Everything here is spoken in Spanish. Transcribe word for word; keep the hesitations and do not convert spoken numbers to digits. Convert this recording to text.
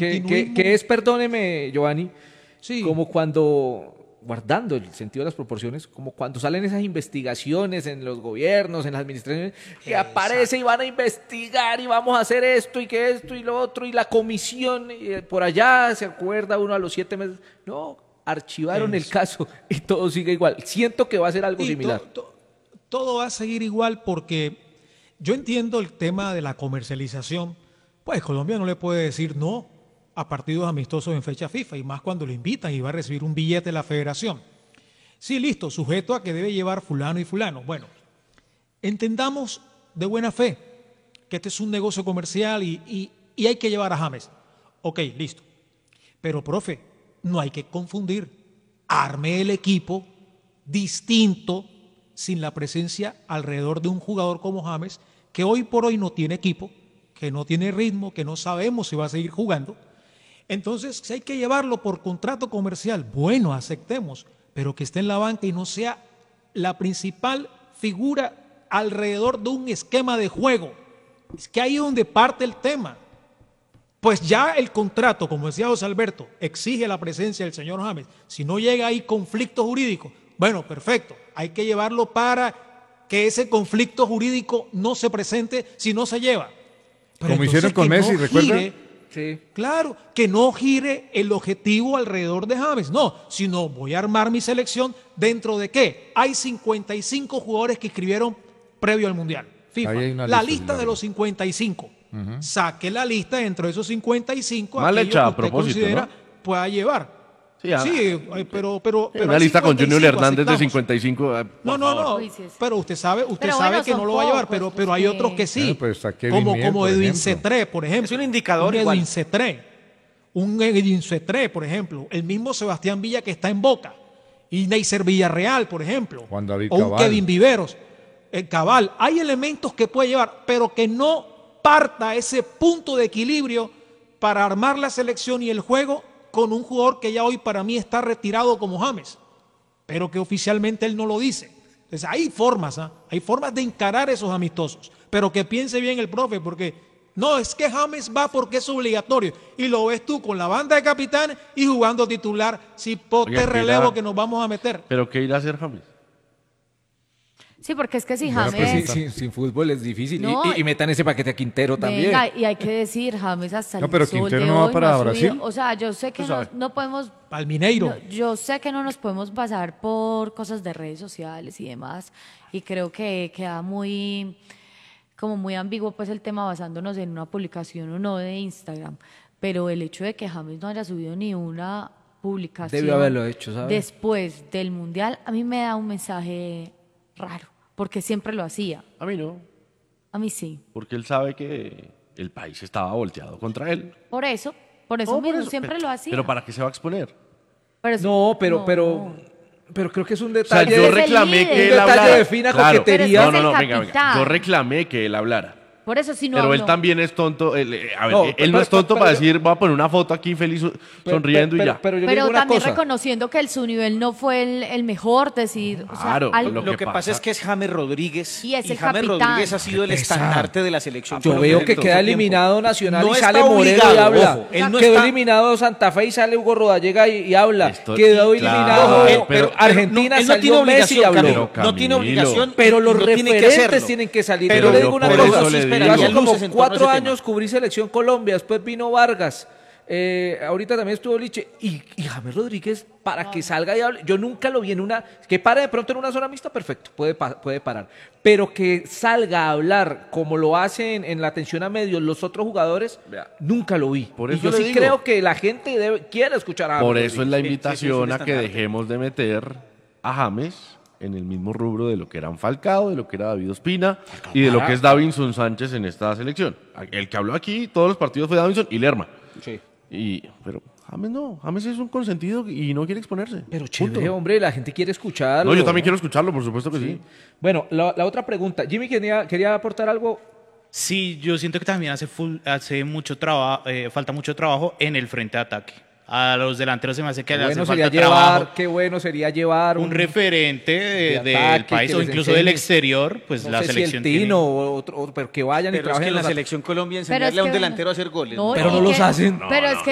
continuismo... Que, que, que es, perdóneme, Giovanni, Sí. como cuando, guardando el sentido de las proporciones, como cuando salen esas investigaciones en los gobiernos, en las administraciones, que Exacto. aparece y van a investigar y vamos a hacer esto y que esto y lo otro, y la comisión, y eh, por allá se acuerda uno a los siete meses. No, archivaron Eso. el caso y todo sigue igual. Siento que va a ser algo Y similar. to- to- todo va a seguir igual porque yo entiendo el tema de la comercialización. Pues Colombia no le puede decir no a partidos amistosos en fecha FIFA, y más cuando lo invitan y va a recibir un billete de la federación. Sí, listo, sujeto a que debe llevar fulano y fulano. Bueno, entendamos de buena fe que este es un negocio comercial y, y- y hay que llevar a James. Ok, listo. Pero, profe, no hay que confundir. Arme el equipo distinto sin la presencia alrededor de un jugador como James, que hoy por hoy no tiene equipo, que no tiene ritmo, que no sabemos si va a seguir jugando. Entonces, si hay que llevarlo por contrato comercial, bueno, aceptemos, pero que esté en la banca y no sea la principal figura alrededor de un esquema de juego. Es que ahí es donde parte el tema. Pues ya el contrato, como decía José Alberto, exige la presencia del señor James. Si no llega ahí conflicto jurídico, bueno, perfecto, hay que llevarlo para que ese conflicto jurídico no se presente si no se lleva. Pero Como hicieron entonces con que Messi, no ¿recuerda? gire, Sí. claro, que no gire el objetivo alrededor de James, no, sino voy a armar mi selección dentro de qué. Hay cincuenta y cinco jugadores que escribieron previo al Mundial. FIFA, Ahí hay una la lista, lista de larga. los cincuenta y cinco. Saque la lista dentro de esos cincuenta y cinco, Mal aquellos hecha que a usted propósito, considera ¿no? pueda llevar. Sí, a- Sí, eh, pero, pero, pero Una hay lista con cincuenta y Junior cinco, Hernández de aceptamos. cincuenta y cinco. eh, No, por no, favor. no, Uy, sí, sí. pero usted sabe, usted Pero sabe bueno, que no son lo va a llevar, pocos, pero, pues, pero hay que- otros que sí, Bueno, pues está Kevin como, Mier, como por Edwin ejemplo. Cetré, por ejemplo. Es un indicador un igual. Edwin Cetré, un Edwin Cetré, por ejemplo, el mismo Sebastián Villa que está en Boca, y Neisser Villarreal, por ejemplo, Juan David o un Cabal. Kevin Viveros, el Cabal. Hay elementos que puede llevar, pero que no parta ese punto de equilibrio para armar la selección y el juego con un jugador que ya hoy para mí está retirado como James, pero que oficialmente él no lo dice. Entonces hay formas, ¿ah? Hay formas de encarar esos amistosos, pero que piense bien el profe, porque no, es que James va porque es obligatorio, y lo ves tú con la banda de capitanes y jugando titular, si pote Oiga, ¿qué relevo irá? que nos vamos a meter. Pero ¿qué irá a hacer James? Sí, porque es que si Bueno, James... pues Sin, sin- sin fútbol es difícil. Y- No, y, y metan ese paquete a Quintero también. Venga, y hay que decir, James hasta el No, pero sol Quintero de no va hoy para ha subido. Brasil. O sea, yo sé que Tú no, sabes. no podemos... Al Mineiro. no, yo sé que no nos podemos basar por cosas de redes sociales y demás. Y creo que queda muy... como muy ambiguo pues el tema basándonos en una publicación o no de Instagram. Pero el hecho de que James no haya subido ni una publicación... Debió haberlo hecho, ¿sabe? Después del Mundial, a mí me da un mensaje raro. Porque siempre lo hacía. A mí no, A mí sí. porque él sabe que el país estaba volteado contra él. Por eso, por eso No, por mismo, eso, siempre pero- lo hacía. Pero ¿para qué se va a exponer? Pero es- No, pero, no. pero, pero creo que es un O sea, detalle. yo es el reclamé líder. que Un él detalle hablara. de fina Claro. coquetería. No, Pero no, es no, el venga, venga. capitán. Yo reclamé que él hablara. Por eso si no Pero él habló. también es tonto. él, eh, a ver, No, él pero- no es tonto pero- para pero- decir, voy a poner una foto aquí feliz Pero- sonriendo pero- y ya. Pero, yo le Pero digo una también cosa. reconociendo que el, su nivel no fue el, el mejor, decir, o sea, Claro, al- lo Lo, que que pasa, pasa- es que es James Rodríguez Y es el James capitán. Rodríguez ha sido el Qué pesar. estandarte de la selección. Yo colombiana veo que en todo queda tiempo. eliminado Nacional No y está sale Moreno y obligado, habla. ojo, él no Quedó está- eliminado Santa Fe y sale Hugo Rodallega y, y habla. Esto- Quedó claro, eliminado pero- pero, pero- Argentina, él no salió tiene Messi y obligación, habló. Camilo, no tiene Camilo. obligación, Pero y los no tiene que referentes hacerlo. tienen que salir. Pero yo le digo una por cosa. eso le Yo digo. hace como luces en torno a cuatro ese años tema. cubrí Selección Colombia, después vino Vargas. eh, ahorita también estuvo Liche y, y James Rodríguez para que salga y hable. Yo nunca lo vi en una que pare de pronto en una zona mixta, perfecto, puede, pa- puede parar, pero que salga a hablar como lo hacen en la atención a medios los otros jugadores, Vea. nunca lo vi. Por y eso yo le sí digo. creo que la gente debe, quiere escuchar a James Por eso es la Rodríguez. invitación sí, sí, a que estandarte. dejemos de meter a James en el mismo rubro de lo que eran Falcao, de lo que era David Ospina y de lo que es Davinson Sánchez en esta selección. El que habló aquí todos los partidos fue Davinson y Lerma. Sí. Y, pero James no, James es un consentido y no quiere exponerse. Pero Punto. chévere, hombre, la gente quiere escucharlo. No, yo también quiero escucharlo, por supuesto que sí. Bueno, la, la otra pregunta. Jimmy quería, quería aportar algo. Sí, yo siento que también hace, full- hace mucho trabajo, falta mucho trabajo en el frente de ataque. A los delanteros se me hace que Qué le hace bueno falta sería llevar, trabajo. qué bueno sería llevar Un referente de- de del ataque país que o les incluso enseñe. del exterior, pues no la sé si el selección Tino tiene. o otro, o- pero que vayan y Pero es trabajen que en la los at- selección Colombia Pero enseñarle es a un que- delantero a hacer goles. No, Pero y no los que- hacen. Pero es que